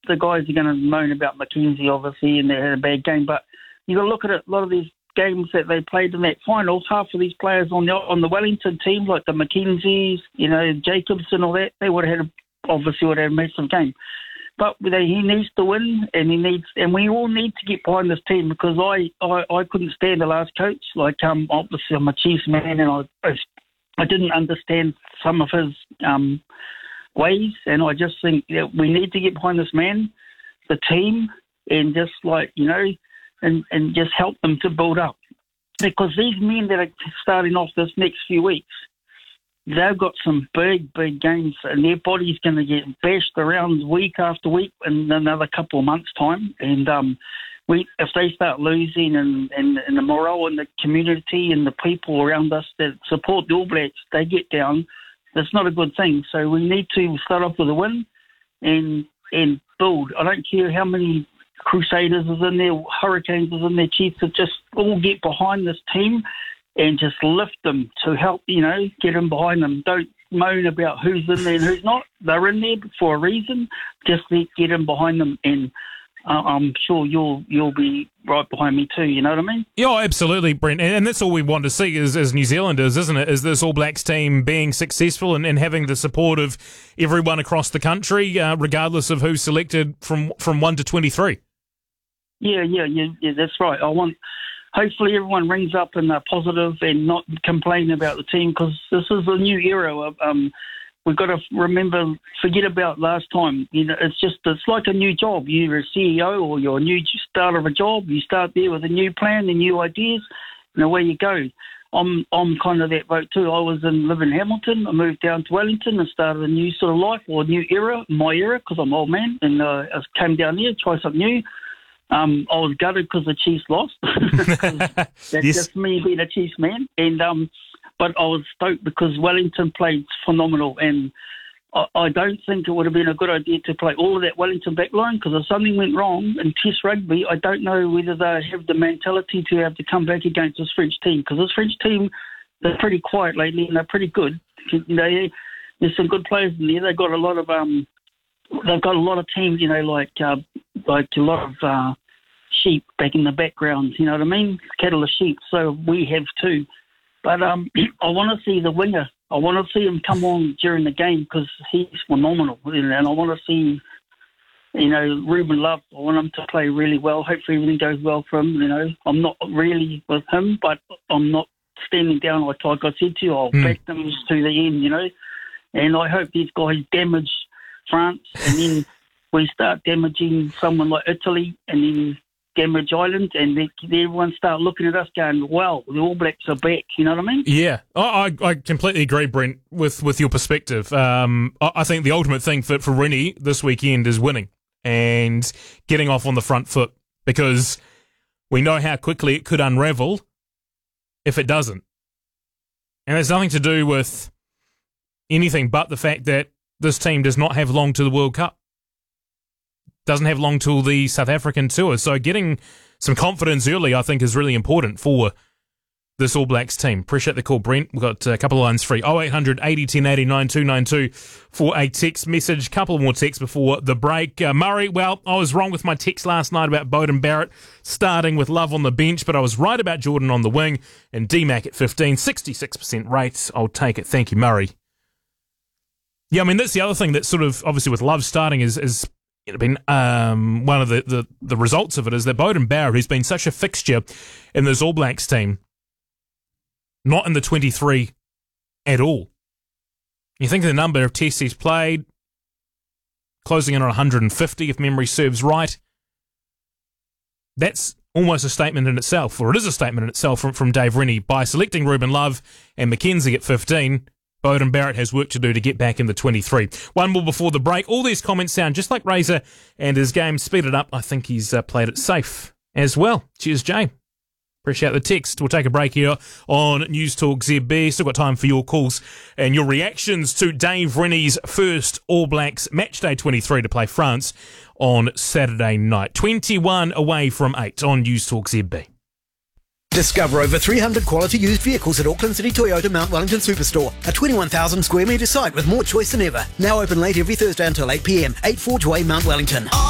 the guys are going to moan about Mackenzie, obviously, and they had a bad game. But you got to look at it. A lot of these games that they played in that finals, half of these players on the Wellington team, like the Mackenzies, Jacobs and all that, they would have had a massive game. But he needs to win, and we all need to get behind this team, because I couldn't stand the last coach. Like, obviously I'm a Chiefs man, and I didn't understand some of his ways, and I just think that we need to get behind this man, the team, and just and just help them to build up. Because these men that are starting off this next few weeks, they've got some big, big games, and their body's going to get bashed around week after week in another couple of months' time. And if they start losing, and the morale in the community and the people around us that support the All Blacks, they get down, that's not a good thing. So we need to start off with a win and build. I don't care how many Crusaders is in there, Hurricanes is in there, Chiefs, just all get behind this team and just lift them to help, get them behind them. Don't moan about who's in there and who's not. They're in there for a reason. Just get them behind them, and I'm sure you'll be right behind me too, you know what I mean? Yeah, absolutely, Brent. And that's all we want to see as New Zealanders, isn't it? Is this All Blacks team being successful and having the support of everyone across the country, regardless of who's selected from 1 to 23. Yeah, that's right. Hopefully everyone rings up and they're positive and not complain about the team, because this is a new era. We've got to forget about last time. It's like a new job. You're a CEO or you're a new start of a job. You start there with a new plan and new ideas, and away you go. I'm kind of that boat too. I live in Hamilton. I moved down to Wellington and started a new sort of life, or a new era, my era, because I'm an old man, and I came down here to try something new. I was gutted because the Chiefs lost. That's yes. Just me being a Chiefs man. But I was stoked because Wellington played phenomenal, and I don't think it would have been a good idea to play all of that Wellington backline, because if something went wrong in Test rugby, I don't know whether they have the mentality to have to come back against this French team, because this French team, they're pretty quiet lately and they're pretty good. There's some good players in there. They've got a lot of teams, like a lot of sheep back in the background, you know what I mean? Cattle are sheep, so we have too. But I want to see the winger. I want to see him come on during the game, because he's phenomenal. And I want to see, Ruben Love. I want him to play really well. Hopefully everything goes well for him. I'm not really with him, but I'm not standing down like I said to you. I'll back them to the end, And I hope these guys damage France, and then we start damaging someone like Italy, and then damage Ireland, and everyone start looking at us going, wow, the All Blacks are back, you know what I mean? Yeah, I completely agree, Brent, with your perspective. I think the ultimate thing for Rennie this weekend is winning and getting off on the front foot, because we know how quickly it could unravel if it doesn't. And it's nothing to do with anything but the fact that this team does not have long to the World Cup. Doesn't have long till the South African tour. So getting some confidence early, I think, is really important for this All Blacks team. Appreciate the call, Brent. We've got a couple of lines free. 0800 80 10 89 292 for a text message. Couple more texts before the break. Murray, well, I was wrong with my text last night about Beauden Barrett starting with Love on the bench, but I was right about Jordan on the wing and D-Mac at 15. 66% rate. I'll take it. Thank you, Murray. Yeah, I mean, that's the other thing that sort of, obviously with Love starting is been one of the results of it is that Beauden Barrett, who's been such a fixture in this All Blacks team, not in the 23 at all. You think of the number of tests he's played, closing in on 150 if memory serves right. That's almost a statement in itself, or it is a statement in itself from Dave Rennie. By selecting Ruben Love and Mackenzie at 15, Beauden Barrett has work to do to get back in the 23. One more before the break. All these comments sound just like Razor and his game. Speed it up. I think he's played it safe as well. Cheers, Jay. Appreciate the text. We'll take a break here on News Talk ZB. Still got time for your calls and your reactions to Dave Rennie's first All Blacks Matchday 23 to play France on Saturday night. 21 away from 8 on News Talk ZB. Discover over 300 quality used vehicles at Auckland City Toyota Mount Wellington Superstore. A 21,000 square metre site with more choice than ever. Now open late every Thursday until 8 p.m. 8 Forge Way, Mount Wellington.